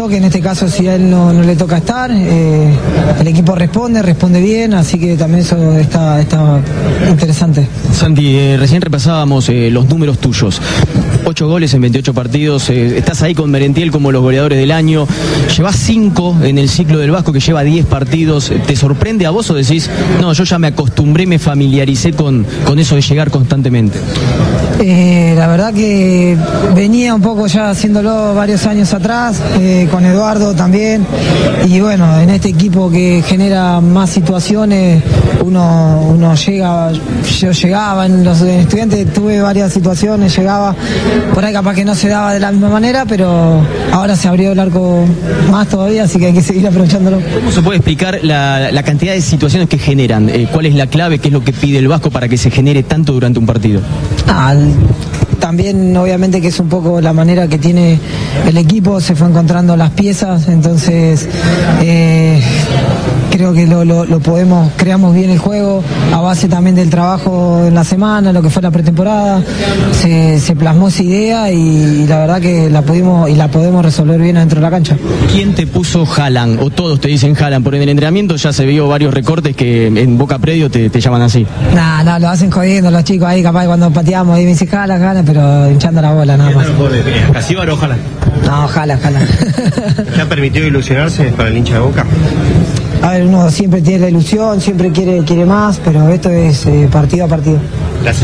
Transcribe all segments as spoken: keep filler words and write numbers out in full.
toque, en este caso si a él no, no le toca estar, eh, el equipo responde, responde bien, así que también eso está, está interesante. Santi, eh, recién repasábamos eh, los números tuyos. Ocho goles en veintiocho partidos, eh, estás ahí con Merentiel como los goleadores del año, llevas cinco en el ciclo del Vasco que lleva diez partidos. ¿Te sorprende a vos o decís, no, yo ya me acostumbré, me familiaricé con, con eso de llegar constantemente? Eh, la verdad que venía un poco ya haciéndolo varios años atrás, eh, con Eduardo también, y bueno, en este equipo que genera más situaciones, uno, uno llega, yo llegaba, en los Estudiantes tuve varias situaciones, llegaba, por ahí capaz que no se daba de la misma manera, pero ahora se abrió el arco más todavía, así que hay que seguir aprovechándolo. ¿Cómo se puede explicar la, la cantidad de situaciones que generan? Eh, ¿Cuál es la clave? ¿Qué es lo que pide el Vasco para que se genere tanto durante un partido? Ah, también obviamente que es un poco la manera que tiene el equipo, se fue encontrando las piezas, entonces eh, creo que lo, lo, lo podemos, creamos bien el juego a base también del trabajo en la semana, lo que fue la pretemporada, se, se plasmó esa idea y, y la verdad que la pudimos y la podemos resolver bien adentro de la cancha. ¿Quién te puso Haaland? O todos te dicen Haaland, porque en el entrenamiento ya se vio varios recortes que en Boca Predio te, te llaman así. No, no, lo hacen jodiendo los chicos ahí, capaz cuando pateamos ahí me dicen Haaland, Haaland, pero hinchando la bola nada más. ¿Casíbar o Haaland? No, Haaland, Haaland. ¿Te ha permitido ilusionarse para el hincha de Boca? A ver, uno siempre tiene la ilusión, siempre quiere, quiere más, pero esto es eh, partido a partido. Gracias.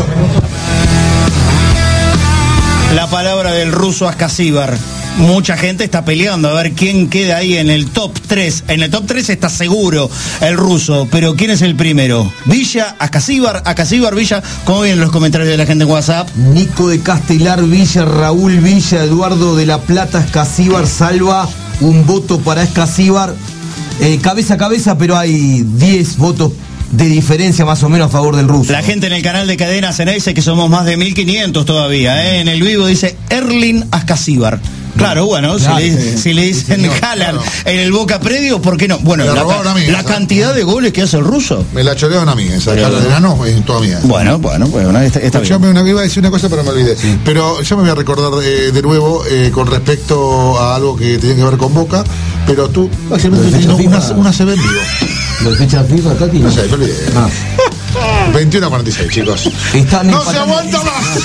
La palabra del ruso Ascasíbar. Mucha gente está peleando a ver quién queda ahí en el top tres. En el top tres está seguro el ruso, pero ¿quién es el primero? Villa, Ascasíbar, Ascasíbar, Villa. ¿Cómo vienen los comentarios de la gente en WhatsApp? Nico de Castelar, Villa, Raúl Villa, Eduardo de la Plata, Ascasíbar, Salva, un voto para Ascasíbar. Eh, cabeza a cabeza, pero hay diez votos de diferencia más o menos a favor del ruso. La gente en el canal de Cadena Ceney dice que somos más de mil quinientos todavía, ¿eh? En el vivo dice Erling Ascasíbar. Claro, bueno, claro, si, le, sí, si le dicen sí, Haaland claro. En el Boca Predio, ¿por qué no? Bueno, la, la, mí, la cantidad de goles que hace el ruso. Me la chorearon a mí, esa cara de enano es toda mía. Bueno, bueno, bueno, está, está yo bien. me una, iba a decir una cosa, pero me olvidé. Sí. Pero yo me voy a recordar de, de nuevo eh, con respecto a algo que tiene que ver con Boca, pero tú, básicamente, teniendo una, una C B en vivo. ¿Lo de fecha FIFA, Tati? No sé, me olvidé. Ah. veintiuno a cuarenta y seis, chicos. Están ¡No se aguanta más!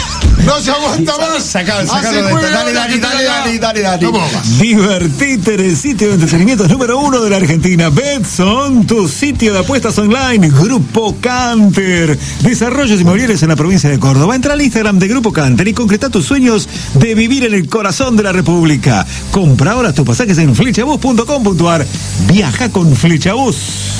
¡No se aguanta más! Sacalo, sacalo de esto. Dale, dale, dale, dale, dale, dale. No más. Divertite en el sitio de entretenimiento número uno de la Argentina. Betson, tu sitio de apuestas online. Grupo Canter. Desarrollos inmobiliarios en la provincia de Córdoba. Entra al Instagram de Grupo Canter y concreta tus sueños de vivir en el corazón de la República. Compra ahora tus pasajes en flechabus punto com punto ar. Viaja con Flechabus.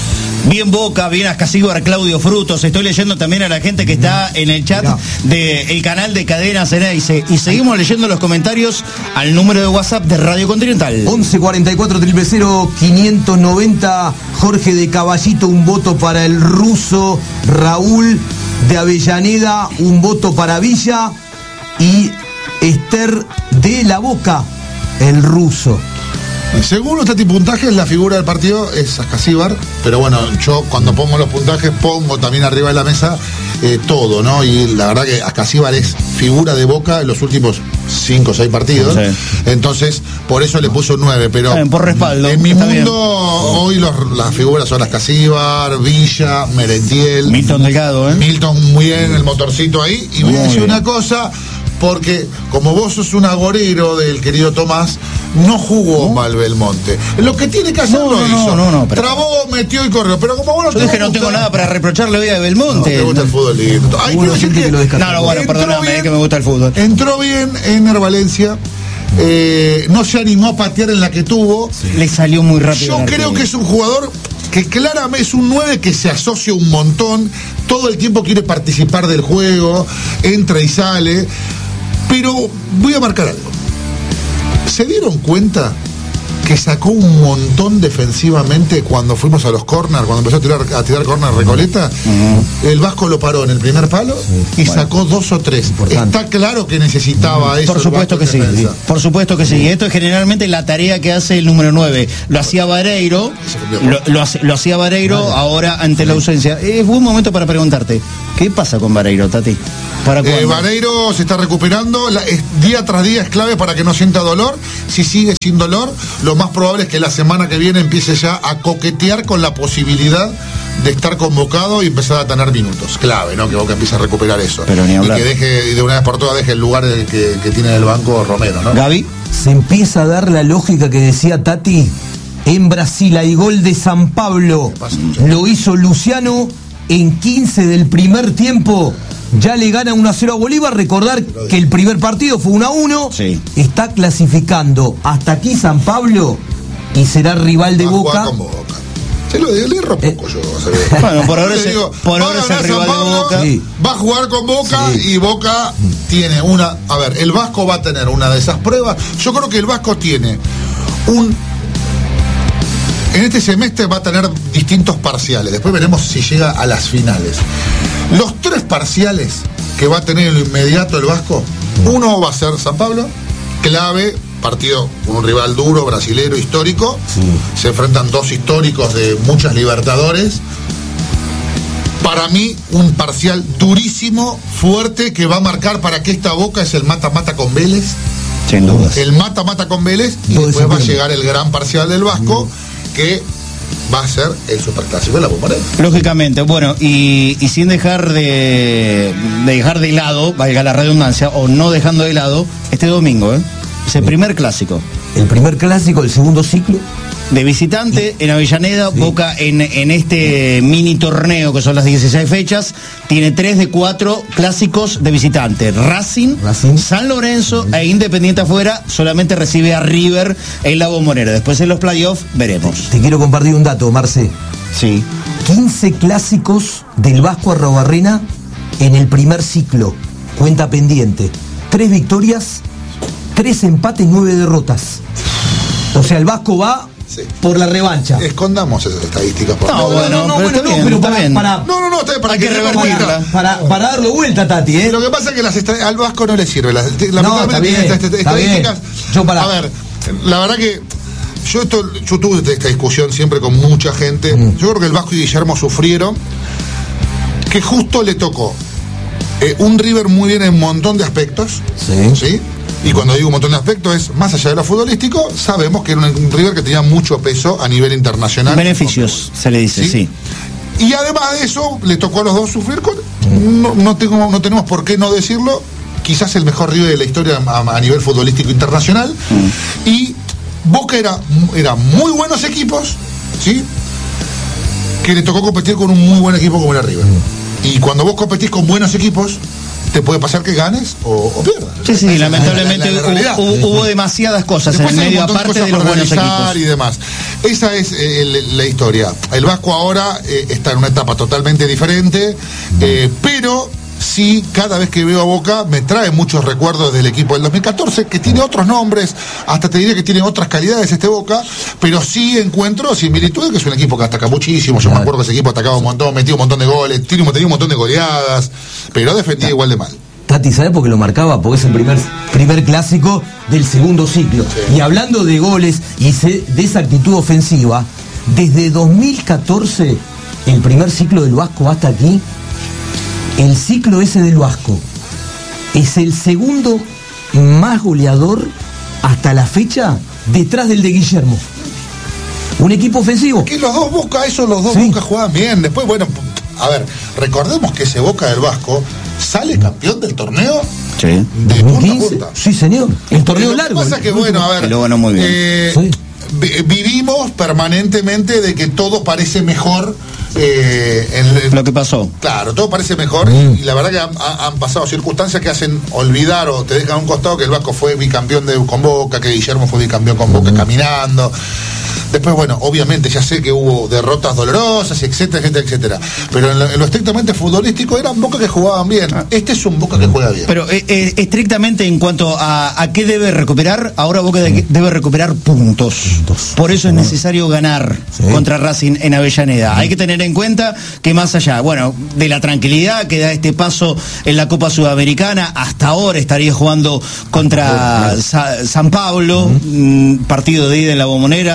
Bien Boca, bien Ascasíbar, Claudio Frutos. Estoy leyendo también a la gente que está en el chat del canal de Cadena Ceneice. Y seguimos leyendo los comentarios al número de WhatsApp de Radio Continental. once cuarenta y cuatro, cero cero, quinientos noventa. Jorge de Caballito, un voto para el ruso. Raúl de Avellaneda, un voto para Villa. Y Esther de la Boca, el ruso. Según los puntajes, la figura del partido es Ascasíbar, pero bueno, yo cuando pongo los puntajes pongo también arriba de la mesa eh, todo, ¿no? Y la verdad que Ascasíbar es figura de Boca en los últimos cinco o seis partidos, sí. Entonces por eso le puso nueve, pero bien, por respaldo, en mi mundo bien. Hoy los, las figuras son Ascasíbar, Villa, Merentiel, Milton Delgado, ¿eh? Milton muy bien, el motorcito ahí, y voy muy a decir bien. Una cosa, porque como vos sos un agorero del querido Tomás, no jugó ¿no? mal Belmonte. Lo que tiene que hacer no, lo no, hizo. No, no, pero... Trabó, metió y corrió. Pero como vos no Yo te dije, no gusta, tengo nada para reprocharle hoy a Belmonte. No, te gusta el fútbol lindo. Ay, quiero decir que... que lo no, no, bueno, perdóname, bien, que me gusta el fútbol. Entró bien Ener Valencia. Eh, no se animó a patear en la que tuvo. Sí. Le salió muy rápido. Yo creo que es un jugador que claramente es un nueve que se asocia un montón. Todo el tiempo quiere participar del juego. Entra y sale. Pero voy a marcar algo. ¿Se dieron cuenta que sacó un montón defensivamente cuando fuimos a los corners, cuando empezó a tirar, a tirar corners Recoleta? Uh-huh. El Vasco lo paró en el primer palo sí, y bueno, sacó dos o tres. Importante. Está claro que necesitaba uh-huh. eso. Por supuesto que sí, sí, por supuesto que sí. Y esto es generalmente la tarea que hace el número nueve. Lo hacía Vareiro, lo, lo, lo hacía Vareiro, vale. Ahora ante la ausencia. Es buen momento para preguntarte, ¿qué pasa con Vareiro, Tati? ¿Para eh, Vareiro se está recuperando, la, es, día tras día es clave para que no sienta dolor. Si sigue sin dolor, lo más probable es que la semana que viene empiece ya a coquetear con la posibilidad de estar convocado y empezar a tener minutos. Clave, ¿no? Que Boca empiece a recuperar eso. Pero ni hablar. Y que deje, de una vez por todas, deje el lugar que, que tiene en el banco Romero, ¿no? Gaby. Se empieza a dar la lógica que decía Tati. En Brasil hay gol de San Pablo. Lo hizo Luciano en quince del primer tiempo. Ya le gana uno a cero a Bolívar. Recordar que el primer partido fue uno a uno. Sí. Está clasificando hasta aquí San Pablo y será rival de Va a Boca. jugar con Boca. Se lo le erro poco Eh. yo. O sea, Bueno, por ahora, se, digo, por ahora va a es el ganar rival San de Pablo, Boca. Sí. Va a jugar con Boca Sí. y Boca tiene una. A ver, el Vasco va a tener una de esas pruebas. Yo creo que el Vasco tiene un. En este semestre va a tener distintos parciales. Después veremos si llega a las finales. Los tres parciales que va a tener en lo inmediato el Vasco, uno va a ser San Pablo, clave, partido con un rival duro, brasilero, histórico. Sí. Se enfrentan dos históricos de muchas Libertadores. Para mí, un parcial durísimo, fuerte, que va a marcar para que esta Boca es el mata-mata con Vélez. Sin dudas. El mata-mata con Vélez y Todo después eso va a bien. llegar el gran parcial del Vasco, que va a ser el superclásico de la Bombonera. Lógicamente, bueno, y, y sin dejar de, de dejar de lado, valga la redundancia, o no dejando de lado, este domingo, ¿eh? Es el primer clásico. El primer clásico, el segundo ciclo. De visitante en Avellaneda, Sí. Boca en, en este mini torneo que son las dieciséis fechas, tiene tres de cuatro clásicos de visitante. Racing, Racing. San Lorenzo e Independiente afuera, solamente recibe a River en la Bombonera. Después en los playoffs veremos. Te quiero compartir un dato, Marce. Sí. quince clásicos del Vasco Arrobarrena en el primer ciclo. Cuenta pendiente. Tres victorias, tres empates, nueve derrotas. O sea, el Vasco va Sí. por la revancha. Escondamos esas estadísticas. Por No, favor. bueno, pero está bien, pero está para, bien. para, No, no, no, está bien, para Hay que, que demos revertirla. cuenta. para, para darlo vuelta, Tati, ¿eh? Lo que pasa es que las estra- al Vasco no le sirve. Las, No, lamentablemente está bien, tiene estas está bien. estadísticas. Yo para- A ver, la verdad que yo esto, yo tuve esta discusión siempre con mucha gente. Mm. Yo creo que el Vasco y Guillermo sufrieron que justo le tocó eh, un River muy bien en un montón de aspectos. Sí. ¿Sí? Y cuando digo un montón de aspectos es, más allá de lo futbolístico, sabemos que era un, un River que tenía mucho peso a nivel internacional. Beneficios, se le dice, sí. Y además de eso, le tocó a los dos sufrir con. No, no, tengo, no tenemos por qué no decirlo. Quizás el mejor River de la historia a, a nivel futbolístico internacional. Mm. Y Boca era, era muy buenos equipos, ¿sí? Que le tocó competir con un muy buen equipo como era River. Y cuando vos competís con buenos equipos, te puede pasar que ganes o, o pierdas. Sí, sí, Esa es lamentablemente la- la- la realidad. hubo, hubo- hubo demasiadas cosas Después en el hay un medio, montón aparte cosas de los para buenos analizar equipos. y demás. Esa es eh, el- la historia. El Vasco ahora eh, está en una etapa totalmente diferente, eh, pero sí, cada vez que veo a Boca me trae muchos recuerdos del equipo del dos mil catorce, que tiene otros nombres, hasta te diría que tiene otras calidades este Boca, pero sí encuentro similitudes, que es un equipo que ataca muchísimo. Yo me acuerdo que ese equipo atacaba un montón, metía un montón de goles, tiene un- tenía un montón de goleadas, pero defendía igual de mal. Tati, ¿sabes por qué lo marcaba? Porque es el primer, primer clásico del segundo ciclo. Sí. Y hablando de goles y se- de esa actitud ofensiva, desde dos mil catorce, el primer ciclo del Vasco hasta aquí, el ciclo ese del Vasco es el segundo más goleador hasta la fecha detrás del de Guillermo. Un equipo ofensivo. Que los dos Boca, eso los dos Sí. Boca juegan bien. Después, bueno, a ver, recordemos que ese Boca del Vasco sale campeón del torneo Sí. de punta a dos mil quince. punta. Sí, señor. El torneo Lo que largo. pasa es que, bueno, a ver, Y lo ganó muy bien. eh, Sí. vi- vivimos permanentemente de que todo parece mejor. eh, en- Lo que pasó. Claro, todo parece mejor Mm. y la verdad que han, han- han pasado circunstancias que hacen olvidar o te dejan a un costado que el Vasco fue bicampeón de, con Boca, que Guillermo fue bicampeón con Boca caminando. Después, bueno, obviamente ya sé que hubo derrotas dolorosas, etcétera, etcétera, etcétera. Pero en lo, en lo estrictamente futbolístico eran Boca que jugaban bien. Este es un Boca que juega bien. Pero eh, eh, estrictamente en cuanto a, a qué debe recuperar, ahora Boca de- debe recuperar puntos. Puntos. Por eso es necesario ganar Sí. contra Racing en Avellaneda. Hay que tener en cuenta que más allá, bueno, de la tranquilidad que da este paso en la Copa Sudamericana, hasta ahora estaría jugando contra Sa- San Pablo, mm, partido de ida en la Bombonera, la vuelta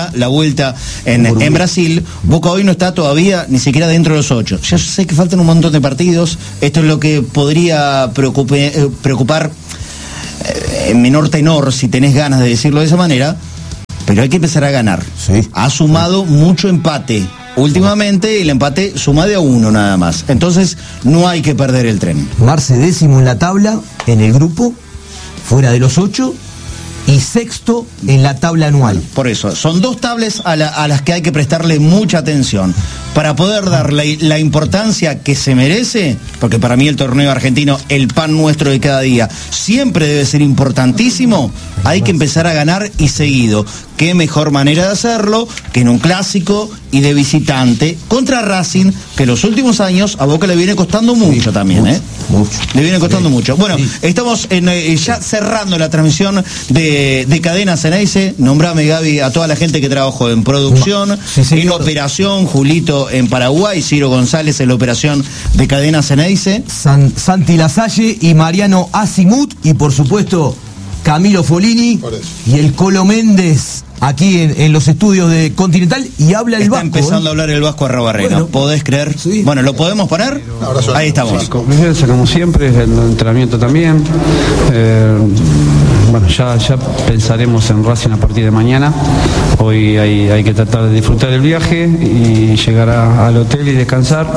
vuelta en, en Brasil, Boca hoy no está todavía ni siquiera dentro de los ocho. Ya sé que faltan un montón de partidos, esto es lo que podría preocupe, eh, preocupar eh, en menor tenor, si tenés ganas de decirlo de esa manera, pero hay que empezar a ganar. Sí. Ha sumado mucho empate últimamente, el empate suma de a uno nada más. Entonces no hay que perder el tren. Marce décimo en la tabla, en el grupo, fuera de los ocho, y sexto en la tabla anual. Por eso, son dos tablas a, la, a las que hay que prestarle mucha atención para poder darle la importancia que se merece, porque para mí el torneo argentino, el pan nuestro de cada día, siempre debe ser importantísimo. Hay que empezar a ganar y seguido. Qué mejor manera de hacerlo que en un clásico y de visitante contra Racing, que los últimos años a Boca le viene costando mucho, sí, también, mucho, ¿eh? Mucho. Le viene costando sí. mucho. Bueno, sí. estamos en, eh, ya cerrando la transmisión de, de Cadena Ceneice. Nombrame, Gaby, a toda la gente que trabajó en producción, sí, en operación, Julito en Paraguay, Ciro González en la operación de Cadena Ceneice. San, Santi Lasalle y Mariano Asimut, y por supuesto Camilo Folini y el Colo Méndez aquí en, en los estudios de Continental, y habla el Está Vasco. empezando ¿eh? a hablar el Vasco Arrobarrena. Bueno, ¿Podés creer? Sí. Bueno, ¿lo podemos poner? Ahí estamos. Conclusiones, como siempre, el entrenamiento también. Eh, bueno, ya, ya pensaremos en Racing a partir de mañana. Hoy hay, hay que tratar de disfrutar el viaje y llegar a, al hotel y descansar.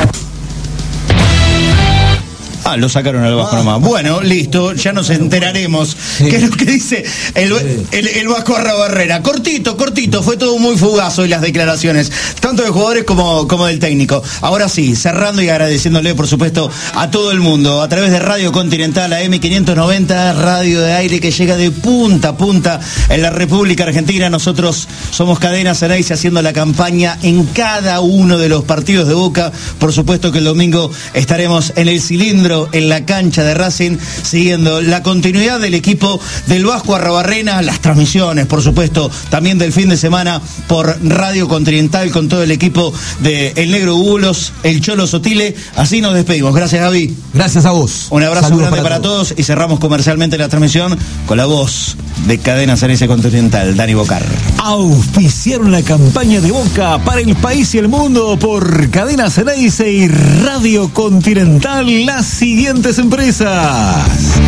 Ah, lo sacaron al Vasco ah, nomás. Bueno, listo, ya nos enteraremos. Sí. ¿Qué es lo que dice el, el, el Vasco Arrobarrena? Cortito, cortito, fue todo muy fugaz hoy las declaraciones, tanto de jugadores como, como del técnico. Ahora sí, cerrando y agradeciéndole, por supuesto, a todo el mundo, a través de Radio Continental, A M quinientos noventa, radio de aire que llega de punta a punta en la República Argentina. Nosotros somos Cadena Ceneice haciendo la campaña en cada uno de los partidos de Boca. Por supuesto que el domingo estaremos en el cilindro, en la cancha de Racing, siguiendo la continuidad del equipo del Vasco Arrobarrena, las transmisiones, por supuesto, también del fin de semana por Radio Continental con todo el equipo de El Negro Bulos, el Cholo Sotile. Así nos despedimos. Gracias, Gaby. Gracias a vos. Un abrazo Saludos grande para, para todos. todos y cerramos comercialmente la transmisión con la voz de Cadena Ceneice Continental, Dani Bocar. Auspiciaron la campaña de Boca para el país y el mundo por Cadena Ceneice y Radio Continental. Las siguientes empresas: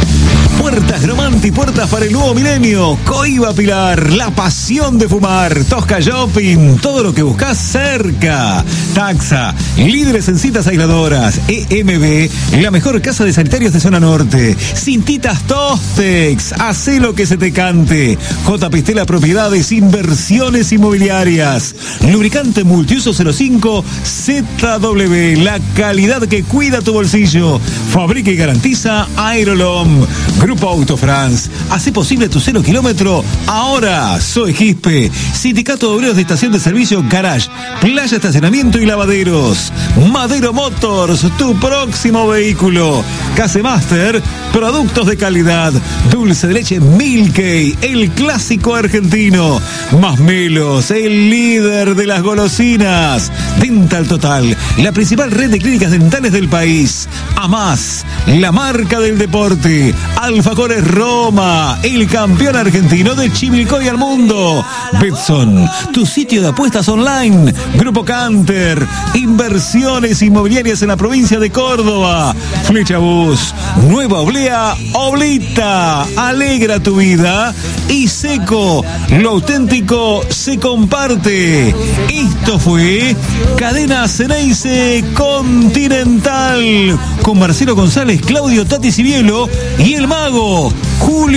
Puertas Gromanti, puertas para el nuevo milenio. Coiba Pilar, la pasión de fumar. Tosca Shopping, todo lo que buscas cerca. Taxa, líderes en citas aisladoras. E M B, la mejor casa de sanitarios de zona norte. Cintitas Tostex, hacé lo que se te cante. J. Pistela Propiedades, inversiones inmobiliarias. Lubricante multiuso cero cinco Z W, la calidad que cuida tu bolsillo. Fabrica y garantiza Aerolom. Grupo Autofrance, hace posible tu cero kilómetro ahora. Soy Quispe, Sindicato de Obreros de Estación de Servicio, Garage, Playa, Estacionamiento y Lavaderos. Madero Motors, tu próximo vehículo. Casemaster, productos de calidad. Dulce de leche Milkey, el clásico argentino. Masmelos, el líder de las golosinas. Dental Total, la principal red de clínicas dentales del país. Amás, la marca del deporte. Alfajores Roma, el campeón argentino de Chivilcoy al mundo. Betson, tu sitio de apuestas online. Grupo Canter, inversiones inmobiliarias en la provincia de Córdoba. Flecha Bus, Nueva Oblea, Oblita, alegra tu vida. Y Seco, lo auténtico se comparte. Esto fue Cadena Ceneice Continental con Marcelo González, Claudio Tati Cibielo y el mago Julio